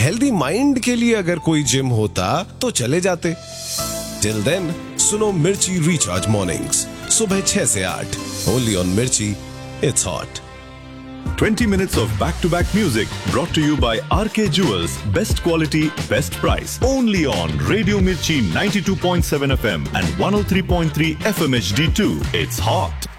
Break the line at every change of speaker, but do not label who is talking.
Healthy mind के लिए अगर कोई जिम होता तो चले जाते। टिल देन सुनो मिर्ची रिचार्ज मॉर्निंग्स सुबह 6 से 8 ओनली ऑन मिर्ची, it's hot.
20 minutes of back-to-back music brought to you by RK Jewels. Best quality, best price. Only on Radio Mirchi 92.7 FM and 103.3 FM HD2. It's hot.